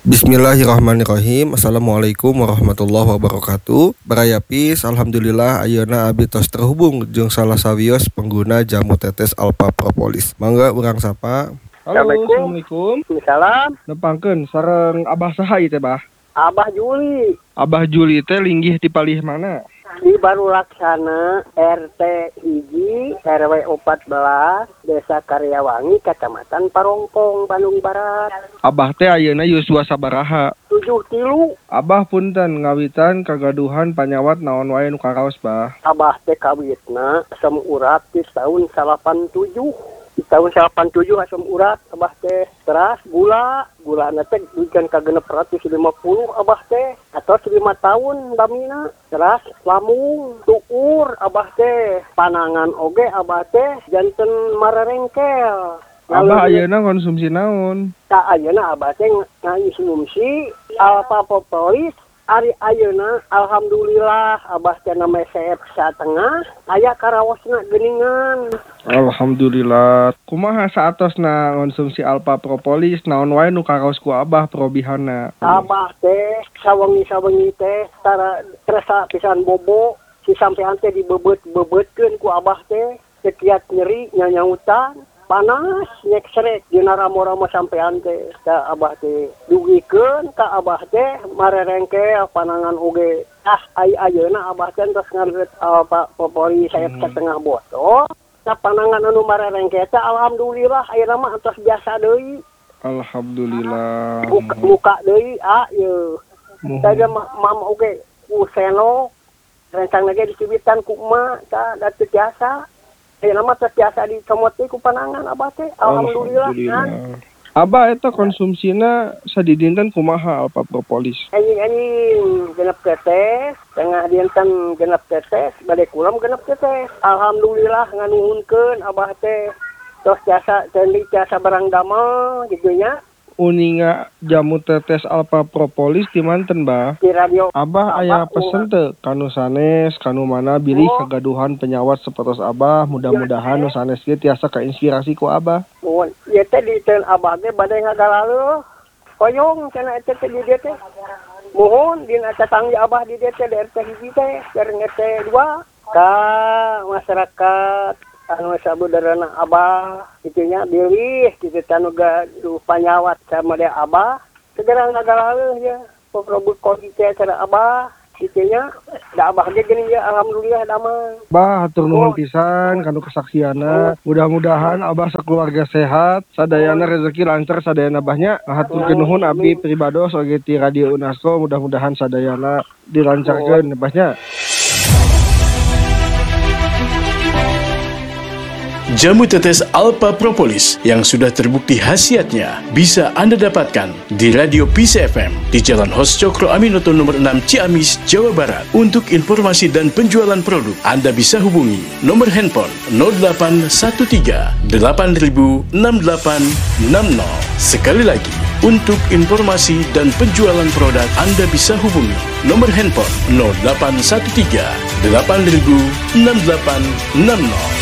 Bismillahirrahmanirrahim. Assalamualaikum warahmatullahi wabarakatuh. Barayapis, alhamdulillah ayeuna abdi tos terhubung jeung salah sawios pengguna jamu tetes Alpha Propolis. Mangga urang sapa. Halo, assalamualaikum. Salam. Nepangkeun sareng Abah saha ieu teh, Bah? Abah Juli Abah Juli teh linggih di palih mana? di Baru Laksana RT hiji RW 14 Desa Karyawangi Kecamatan Parongpong Bandung Barat. Abah teh ayeuna yuswa sabaraha? 73. Abah punten ngawitan kagaduhan panyawat naon wae nu karaos, Bah? Abah teh kawitna asam urat di tahun 87. Di tahun 87 asam urat Abah teh teras gula teh duikeun ka 650 Abah teh atau 5 tahun damina teras lambung tukur Abah teh panangan oge Abah teh janten marerengkel. Abah ayeuna konsumsi naon? Tak ayeuna Abah teh ngonsumsi Alpha Propolis. Ari ayeuna alhamdulillah Abah teh na mesep satengah aya karawosna geuningan. Alhamdulillah. Kumaha saatosna konsumsi Alpha Propolis naon wae nu karaos ku Abah perobihanna? Abah teh sawengi-sawengi teh terasa pisan bobo si sampean teh dibebet-bebetkeun ku Abah teh sekiat nyeri nyanyautan panas nyek srek dina ramo-ramo sampean teh ka Abah teh dugikeun ka Abah teh marerengkel panangan oge ayeuna Abah teh tos ngareut Alpha Propolis sayap setengah botol. Nah panangan anu marerengkel teh alhamdulillah ayeuna mah tos biasa deui. Alhamdulillah. Muka deui ieu. Tadi mama oge useno rencang lagi dicibitan ku emak tah da teu biasa. Ayeuna mah teu biasa dicomot ku panangan Abah teh. Alhamdulillah. Abah eta konsumsina sadidinten kumaha Alpha Propolis? Anjing genep tetes, tengah dinten genep tetes, bade kulam genep tetes. Alhamdulillah nganuhunkeun Abah teh. Tos jasa ceuli jasa barang damel gitu nya. Uninga jamu tetes Alpha Propolis di manten, Bah? Di radio. Abah aya pesen teu kanu sanes kanu mana bilih kagaduhan penyawat sapertos Abah, mudah-mudahan nu sanes ge tiasa kainspirasi ku Abah. Mun ieu teh di teun Abah ge bade ngagaleuh. Koyong cenah eta teh di dieu teh. Mohon dina tetangga Abah di dieu teh di RT hiji teh, jeung RT 2 ka masyarakat anu sabudareuna Abah kitunya bilih kitu tanu gaduh panyawat sama dia Abah segera ngagaleuh ya pokro kodi teh cara Abah kitunya da Abah ge geuning ya alhamdulillah damang. Bah hatur nuhun pisan kanu kesaksianna. Mudah-mudahan Abah sakeluarga sehat, sadayana rezeki lancar sadayana Abahnya. Hatur nuhun abdi pribados oge ti Radio Unasco, mudah-mudahan sadayana dilancarkeun Abahnya. Jamu tetes Alpha Propolis yang sudah terbukti khasiatnya bisa Anda dapatkan di Radio Peace FM di Jalan Hos Cokro Aminoto nomor 6 Ciamis, Jawa Barat. Untuk informasi dan penjualan produk, Anda bisa hubungi nomor handphone 0813 8000 6860. Sekali lagi, untuk informasi dan penjualan produk, Anda bisa hubungi nomor handphone 0813 8000 6860.